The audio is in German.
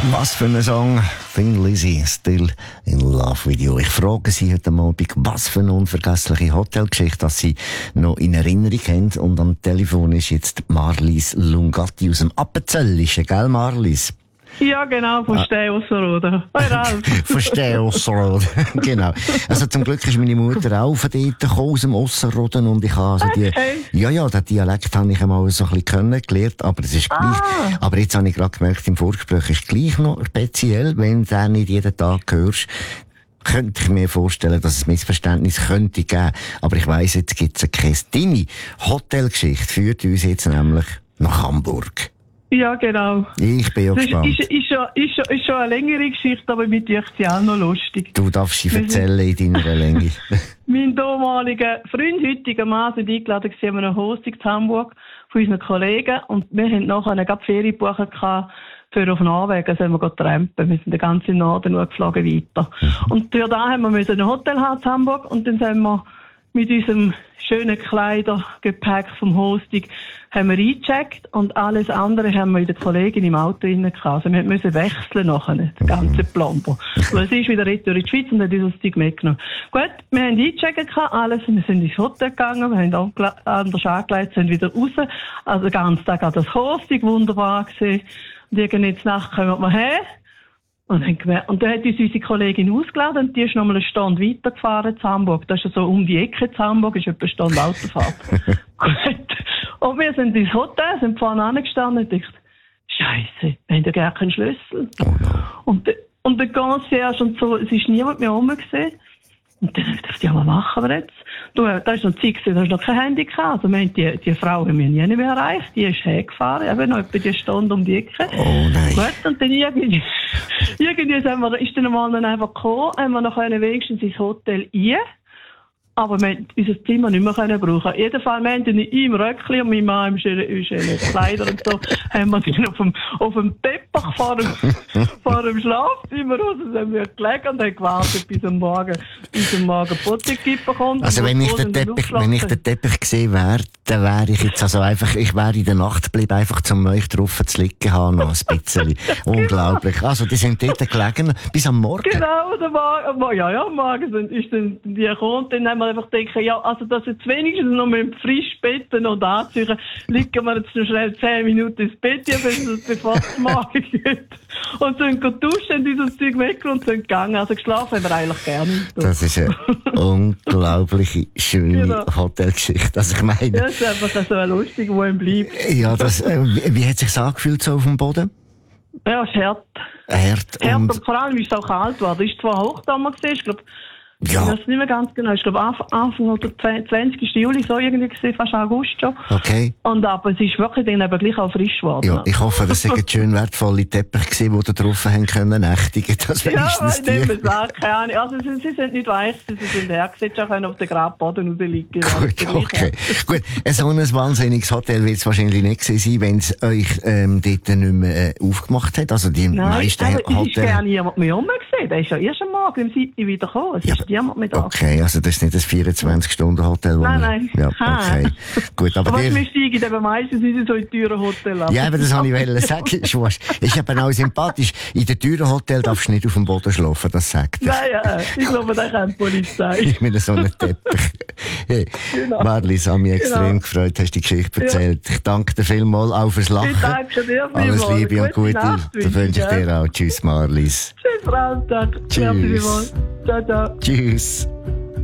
Was für ein Song. Thin Lizzy, Still in Love with You. Ich frage Sie heute Abend, was für eine unvergessliche Hotelgeschichte dass Sie noch in Erinnerung haben. Und am Telefon ist jetzt Marlies Lungatti aus dem Appenzellischen, gell Marlies? Ja, genau, von Steosserode. Von Steosserode, genau. Also zum Glück ist meine Mutter auch von dort gekommen, aus dem Osserroden, und ich habe also den Dialekt habe ich einmal so ein bisschen kennengelernt, aber es ist gleich. Aber jetzt habe ich gerade gemerkt, im Vorgespräch ist gleich noch speziell, wenn du den nicht jeden Tag hörst. Könnte ich mir vorstellen, dass es Missverständnis könnte geben. Aber ich weiss, jetzt gibt es eine Käse. Deine Hotelgeschichte führt uns jetzt nämlich nach Hamburg. Ja, genau. Ich bin ja gespannt. Ist schon eine längere Geschichte, aber mir denkt sie auch noch lustig. Du darfst sie erzählen in deiner Länge. Mein damaliger Freund, heutiger Mann, sind eingeladen an einer Hostung in Hamburg von unseren Kollegen. Und wir haben nachher eine Ferien gebucht für auf Norwegen, also haben wir trampen. Wir sind den ganzen Norden geflogen weiter. Und für da haben wir ein Hotel haben in Hamburg, und dann sind wir mit unserem schönen Kleidergepäck vom Hosting haben wir eingecheckt, und alles andere haben wir in der Kollegin im Auto drin gehabt. Also wir mussten wechseln nachher, das ganze Plombo. Weil sie ist wieder retour in die Schweiz und hat dieses Zeug mitgenommen. Gut, wir haben eingecheckt gehabt, alles, wir sind ins Hotel gegangen, wir haben anders angelegt, sind wieder raus. Also den ganzen Tag hat das Hosting wunderbar gesehen. Und irgendwann Nacht kommen wir her. Und dann hat uns unsere Kollegin ausgeladen, und die ist nochmal einen Stand weitergefahren zu Hamburg. Das ist ja so um die Ecke zu Hamburg, ist etwa eine Stunde Autofahrt. Und wir sind ins Hotel, sind vorne angestanden und dachten, Scheisse, wir haben ja gar keinen Schlüssel. Und der Concierge und so, es ist niemand mehr rum gewesen. Und dann habe ich gedacht, ja, was machen wir jetzt? Da ist noch Zeit gewesen, da ist noch kein Handy gehabt. Also, wir haben die Frau haben wir nie mehr erreicht. Die ist hergefahren, eben noch etwa die Stunde um die Ecke. Oh nein. Gut, und dann irgendwie ist dann mal dann einfach gekommen, haben wir noch wenigstens ins Hotel rein. Aber wir haben unser Zimmer nicht mehr brauchen. Auf jeden Fall, wir haben dann im Röckli und mein Mann im schönen Kleider und so, haben wir dann auf dem Teppich vor dem Schlafzimmer raus, sind wir gelegen und haben gewartet, bis am Morgen Putzekipper kommt. Also wenn ich den Teppich gesehen wäre, dann wäre ich jetzt also einfach, ich wäre in der Nacht geblieben, einfach zum euch drauf zu liegen haben, noch ein bisschen. Unglaublich. Also die sind dort gelegen, bis am Morgen. Genau, am Morgen ist dann die gekommen, und dann haben wir einfach denken, ja, also, dass jetzt wenigstens noch mit dem frischen Bett noch anziehen, liegen wir jetzt noch schnell 10 Minuten ins Bett, bevor es morgen geht. Und sind duschen, dieses Zeug weg und sind gegangen. Also geschlafen haben wir eigentlich gerne. Das ist eine unglaubliche, schöne Hotelgeschichte. Also ich meine... Ja, es ist einfach so ein lustig, wo ihm bleibt. Ja, wie hat es sich angefühlt so auf dem Boden? Ja, es ist hart. Und vor allem ist es auch kalt geworden. Es war zwar Hochsommer gewesen, ich glaube, ja. Ich weiß nicht mehr ganz genau. Ich glaube, Anfang oder 20. Juli, so irgendwie gesehen, fast August schon. Okay. Aber es ist wirklich dann eben gleich auch frisch geworden. Ja, ich hoffe, das sind schön wertvolle Teppiche gewesen, die da drauf haben können nächtigen. Das wenigstens die. Ja, ich nehme es an, keine Ahnung. Also, sie sind nicht weich, sie sind hergesetzt, auch auf den Grabboden rausliegen. Gut, okay. Gut, so ein wahnsinniges Hotel wird es wahrscheinlich nicht sein, wenn es euch dort nicht mehr aufgemacht hat. Also die meisten Hotels... Nein, es ist gar niemand mehr rumgesehen. Der ist ja erst am Morgen um 7 Uhr wieder gekommen. Niemand mit okay, also das ist nicht ein 24-Stunden-Hotel. Nein. Ja, okay. Gut, aber wir steigen eben meistens nicht so in teuren Hotels ab. Ja, aber das wollte ich sagen. Ist eben auch sympathisch. In den teuren Hotel darfst du nicht auf dem Boden schlafen, das sagt er. Nein, ich glaube, da kann die Polizei. Mit so einem Teppich. Hey, genau. Marlies, hat mich extrem gefreut, hast die Geschichte erzählt. Ja. Ich danke dir vielmals auch fürs Lachen. Ich danke dir vielmals. Alles Liebe und Gute. Das wünsche ich dir auch. Tschüss, Marlies. Tschüss, Frau. Tschüss. Ciao, ciao. Tschüss.